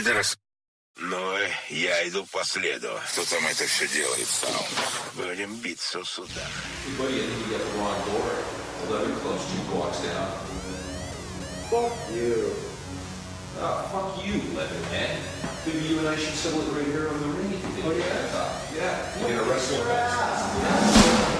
пидорас. Ну, я иду по следу. Кто там это все делает сам? Будем биться в судах. Buddy, I think you got the wrong door. 11 Club's 2 blocks down. Fuck you. Fuck you, Leatherhead. Maybe you and I should settle it right here on the ring if you think you're gonna talk. Yeah. We're gonna wrestle.